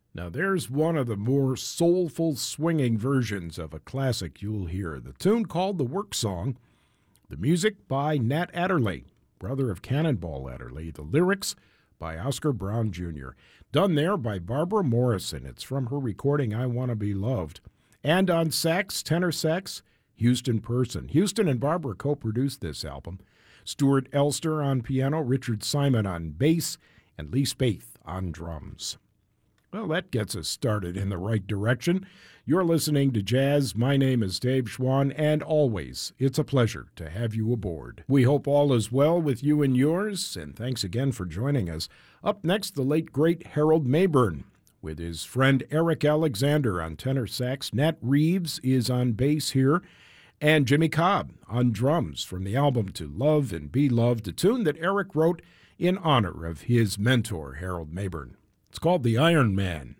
Now, there's one of the more soulful, swinging versions of a classic you'll hear. The tune called The Work Song, the music by Nat Adderley, brother of Cannonball Adderley, the lyrics by Oscar Brown Jr., done there by Barbara Morrison. It's from her recording, I Want to Be Loved. And on sax, tenor sax, Houston Person. Houston and Barbara co-produced this album. Stuart Elster on piano, Richard Simon on bass, and Lee Spaeth on drums. Well, that gets us started in the right direction. You're listening to Jazz. My name is Dave Schwann, and always, it's a pleasure to have you aboard. We hope all is well with you and yours, and thanks again for joining us. Up next, the late, great Harold Mabern with his friend Eric Alexander on tenor sax. Nat Reeves is on bass here, and Jimmy Cobb on drums from the album To Love and Be Loved, a tune that Eric wrote in honor of his mentor, Harold Mabern. It's called The Iron Man.